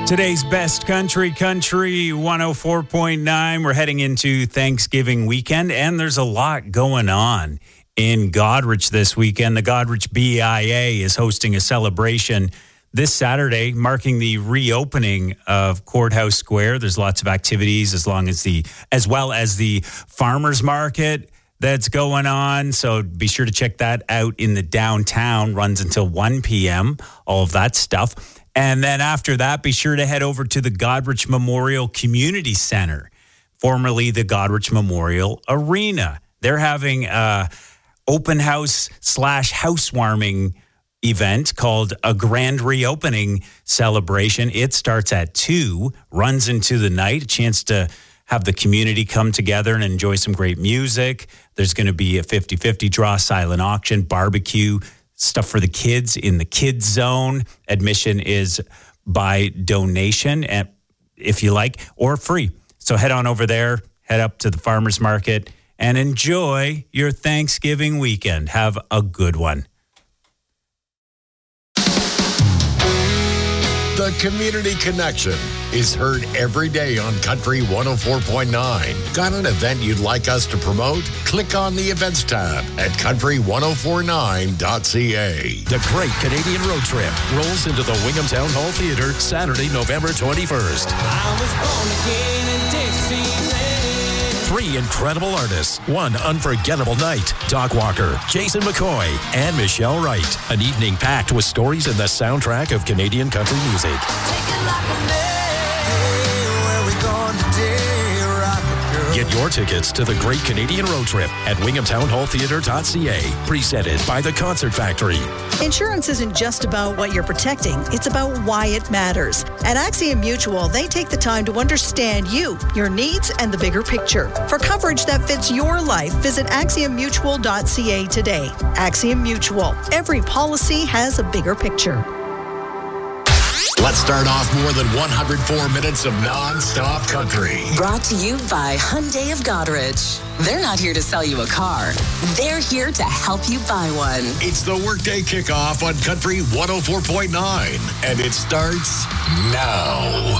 Today's best country 104.9. We're heading into Thanksgiving weekend, and there's a lot going on in Goderich this weekend. The Goderich BIA is hosting a celebration this Saturday, marking the reopening of Courthouse Square. There's lots of activities as well as the farmers market that's going on. So be sure to check that out in the downtown. Runs until 1 p.m. All of that stuff. And then after that, be sure to head over to the Goderich Memorial Community Center, formerly the Goderich Memorial Arena. They're having a open house / housewarming event called a grand reopening celebration. It starts at 2, runs into the night, a chance to have the community come together and enjoy some great music. There's going to be a 50-50 draw, silent auction, barbecue, stuff for the kids in the kids zone. Admission is by donation, if you like, or free. So head on over there, head up to the farmers market, and enjoy your Thanksgiving weekend. Have a good one. The Community Connection is heard every day on Country 104.9. Got an event you'd like us to promote? Click on the events tab at country1049.ca. The Great Canadian Road Trip rolls into the Wingham Town Hall Theatre Saturday, November 21st. I was born again in Dixieland. 3 incredible artists, one unforgettable night. Doc Walker, Jason McCoy, and Michelle Wright. An evening packed with stories in the soundtrack of Canadian country music. Get your tickets to the Great Canadian Road Trip at winghamtownhalltheatre.ca. Presented by the Concert Factory. Insurance isn't just about what you're protecting. It's about why it matters. At Axiom Mutual, they take the time to understand you, your needs, and the bigger picture. For coverage that fits your life, visit axiommutual.ca today. Axiom Mutual. Every policy has a bigger picture. Let's start off more than 104 minutes of non-stop country. Brought to you by Hyundai of Goderich. They're not here to sell you a car. They're here to help you buy one. It's the Workday Kickoff on Country 104.9, and it starts now.